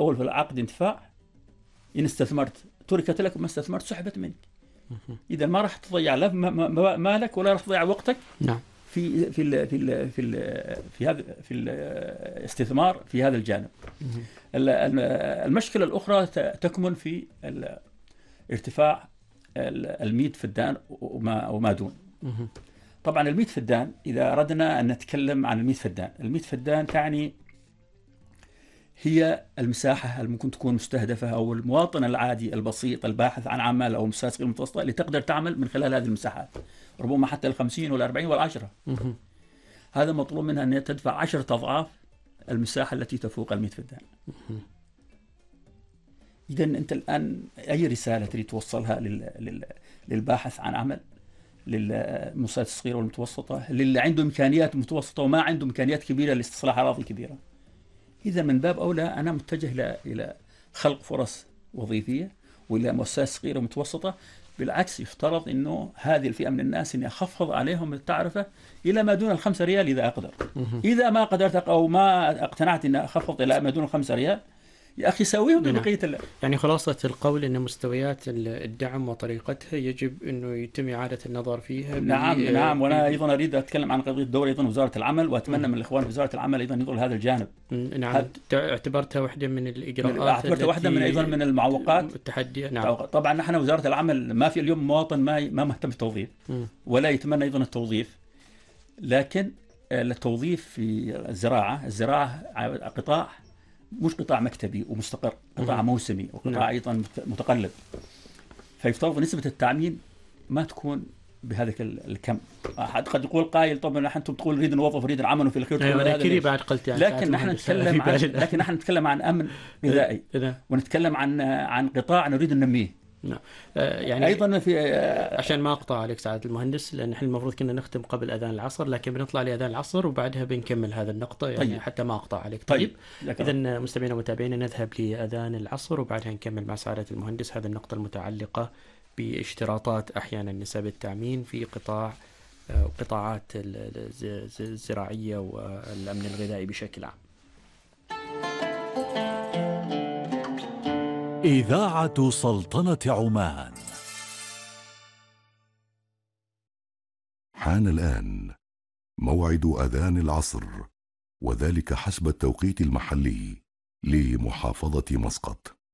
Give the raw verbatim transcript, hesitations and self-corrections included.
أول في العقد انتفاع، إن استثمرت تركت لك، ما استثمرت سحبت منك. إذا ما راح تضيع لا مالك ولا راح تضيع وقتك. نعم. في في ال في ال في ال في هذا في الاستثمار في هذا الجانب. المشكلة الأخرى تكمن في ارتفاع المئة فدان وما وما دون. طبعا المئة فدان، إذا أردنا أن نتكلم عن المئة فدان، المئة فدان تعني هي المساحة اللي ممكن تكون مستهدفة، أو المواطن العادي البسيط الباحث عن عمل أو مساس غير متوسطة اللي تقدر تعمل من خلال هذه المساحات، ربما حتى الخمسين والأربعين والعشرة. هذا مطلوب منها أن تدفع عشرة أضعاف المساحة التي تفوق المئة فدان. إذا أنت الآن أي رسالة تريد توصلها لل... لل... للباحث عن عمل، للمؤسسات الصغيرة والمتوسطة، للي عنده إمكانيات متوسطة وما عنده إمكانيات كبيرة لاستصلاح أراضي كبيرة، إذا من باب أولى أنا متجه إلى إلى خلق فرص وظيفية وإلى مؤسسات صغيرة ومتوسطة. بالعكس يفترض إنه هذه الفئة من الناس إني أخفض عليهم التعرفة إلى ما دون الخمسة ريال إذا أقدر. إذا ما قدرت أو ما اقتنعت إني أخفض إلى ما دون الخمسة ريال، يا أخي سويهم ببقية الله. يعني خلاصة القول أن مستويات الدعم وطريقتها يجب أنه يتم إعادة النظر فيها. نعم نعم. وأنا أيضا أريد أتكلم عن قضية دور أيضا وزارة العمل، وأتمنى م. من الإخوان في وزارة العمل أيضا ينظروا لهذا الجانب. نعم. هد... اعتبرتها واحدة من الإجراءات، اعتبرتها واحدة من أيضا من المعوقات التحدي. نعم. طبعا نحن وزارة العمل ما في اليوم مواطن ما ما مهتم بالتوظيف ولا يتمنى أيضا التوظيف، لكن التوظيف في الزراعة، الزراعة قطاع مش قطاع مكتبي ومستقر، قطاع موسمي وقطاع أيضا متقلب، فيفترض نسبة التعميم ما تكون بهذا الكم. أحد قد يقول قائل طبعا نحن تقول نريد نوظف نريد العمل وفي الأخير تقول هذا بعد قلت يعني. لكن نحن نتكلم عن لكن نحن نتكلم عن أمن غذائي ونتكلم عن عن قطاع نريد ننميه. نعم. آه يعني ايضا في آه عشان ما اقطع عليك سعاده المهندس، لان احنا المفروض كنا نختم قبل اذان العصر، لكن بنطلع لاذان العصر وبعدها بنكمل هذا النقطه يعني. طيب. حتى ما اقطع عليك. طيب, طيب. اذا مستمعينا ومتابعينا نذهب لاذان العصر وبعدها نكمل مع سعاده المهندس هذه النقطه المتعلقه باشتراطات احيانا نسب التامين في قطاع قطاعات الزراعيه والامن الغذائي بشكل عام. إذاعة سلطنة عمان. حان الآن موعد أذان العصر، وذلك حسب التوقيت المحلي لمحافظة مسقط.